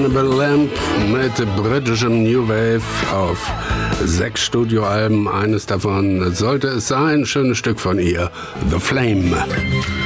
Annabelle Lamb mit britischem New Wave auf 6 Studioalben. Eines davon sollte es sein, schönes Stück von ihr, The Flame.